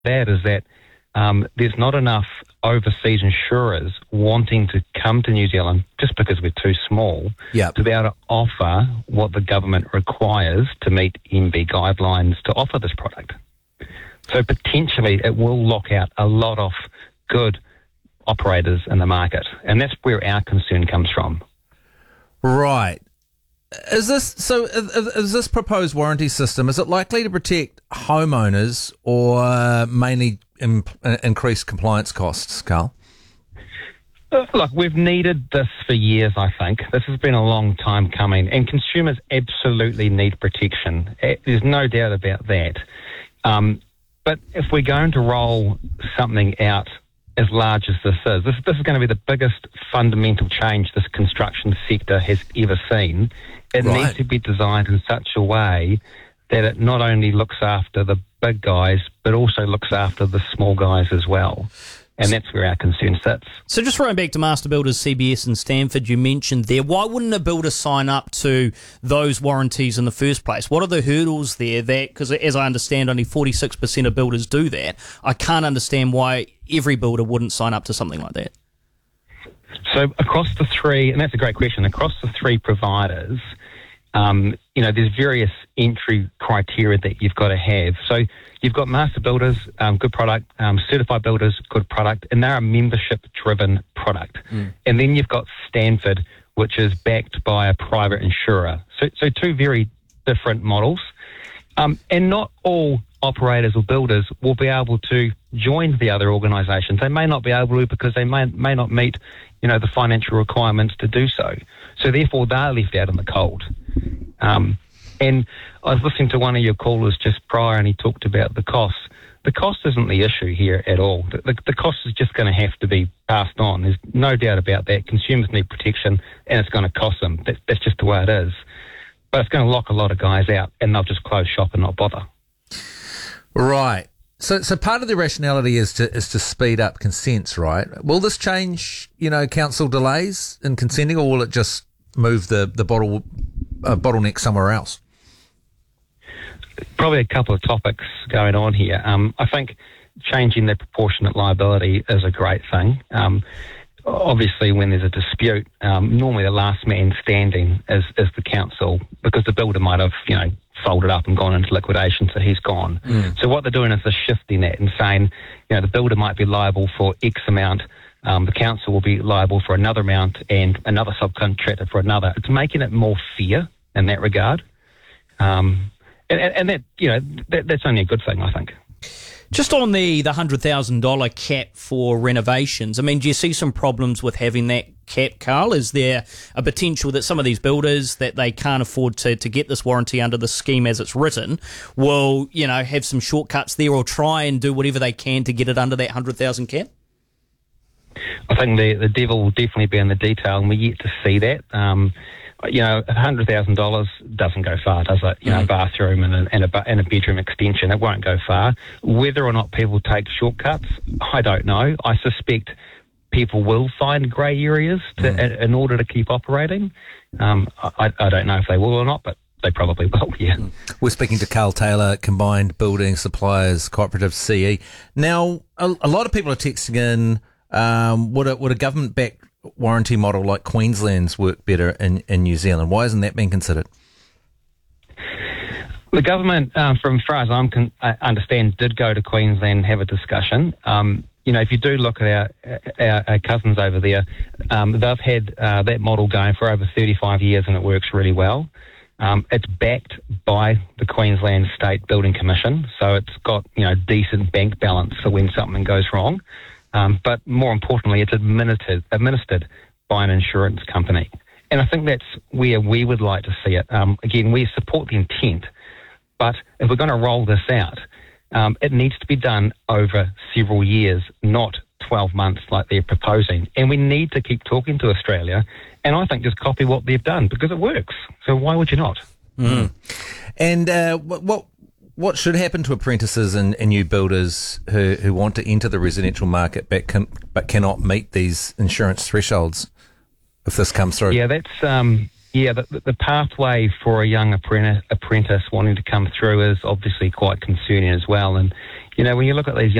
that is that there's not enough overseas insurers wanting to come to New Zealand just because we're too small to be able to offer what the government requires to meet MB guidelines to offer this product. So potentially it will lock out a lot of good operators in the market, and that's where our concern comes from. Right. Is this proposed warranty system, is it likely to protect homeowners or mainly increase compliance costs, Carl? Look, we've needed this for years, I think. This has been a long time coming, and consumers absolutely need protection. There's no doubt about that. But if we're going to roll something out as large as this is going to be the biggest fundamental change this construction sector has ever seen. It needs to be designed in such a way that it not only looks after the big guys, but also looks after the small guys as well. And that's where our concern sits. So just running back to Master Builders CBS and Stanford, you mentioned there, why wouldn't a builder sign up to those warranties in the first place? What are the hurdles there? Because as I understand, only 46% of builders do that. I can't understand why every builder wouldn't sign up to something like that. So across the three, and that's a great question, across the three providers, there's various entry criteria that you've got to have. So you've got Master Builders, good product, Certified Builders, good product, and they're a membership-driven product. And then you've got Stanford, which is backed by a private insurer. So two very different models. And not all operators or builders will be able to join the other organisations. They may not be able to because they may not meet, the financial requirements to do so. So therefore, they're left out in the cold. And I was listening to one of your callers just prior, and he talked about the cost. The cost isn't the issue here at all. The cost is just going to have to be passed on. There's no doubt about that. Consumers need protection, and it's going to cost them. That's just the way it is. But it's going to lock a lot of guys out, and they'll just close shop and not bother. Right. So part of the rationality is to speed up consents, right? Will this change, council delays in consenting, or will it just move the bottleneck somewhere else? Probably a couple of topics going on here. I think changing the proportionate liability is a great thing. Obviously, when there's a dispute, normally the last man standing is the council, because the builder might have, folded up and gone into liquidation, so he's gone. So what they're doing is they're shifting that and saying, the builder might be liable for X amount, the council will be liable for another amount, and another subcontractor for another. It's making it more fair in that regard. And that, that's only a good thing, I think. Just on the $100,000 cap for renovations, do you see some problems with having that cap, Carl? Is there a potential that some of these builders that they can't afford to get this warranty under the scheme as it's written will, have some shortcuts there or try and do whatever they can to get it under that $100,000 cap? I think the devil will definitely be in the detail, and we're yet to see that. $100,000 doesn't go far, does it? A bathroom and a bedroom extension, it won't go far. Whether or not people take shortcuts, I don't know. I suspect people will find grey areas in order to keep operating. I don't know if they will or not, but they probably will, yeah. We're speaking to Carl Taylor, Combined Building Suppliers Cooperative CE. Now, a lot of people are texting in, would a government-backed warranty model like Queensland's work better in New Zealand? Why isn't that being considered? The government, from as far as I understand, did go to Queensland and have a discussion. If you do look at our cousins over there, they've had that model going for over 35 years, and it works really well. It's backed by the Queensland State Building Commission, so it's got decent bank balance for when something goes wrong. But more importantly, it's administered by an insurance company. And I think that's where we would like to see it. Again, we support the intent, but if we're going to roll this out, it needs to be done over several years, not 12 months like they're proposing. And we need to keep talking to Australia, and I think just copy what they've done, because it works. So why would you not? And what should happen to apprentices and new builders who want to enter the residential market but cannot meet these insurance thresholds if this comes through? Yeah, that's the pathway for a young apprentice wanting to come through is obviously quite concerning as well. And you know, when you look at these